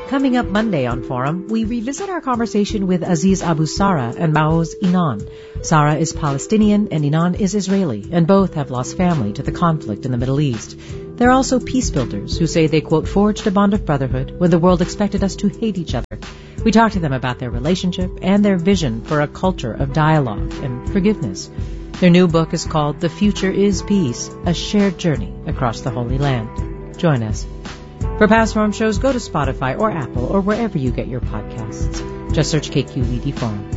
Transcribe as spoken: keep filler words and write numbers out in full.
Coming up Monday on Forum, we revisit our conversation with Aziz Abu Sara and Maoz Inan. Sara is Palestinian and Inan is Israeli, and both have lost family to the conflict in the Middle East. They're also peace builders who say they, quote, forged a bond of brotherhood when the world expected us to hate each other. We talk to them about their relationship and their vision for a culture of dialogue and forgiveness. Their new book is called The Future is Peace, a shared journey across the Holy Land. Join us. For past Forum shows, go to Spotify or Apple or wherever you get your podcasts. Just search K Q E D Forum.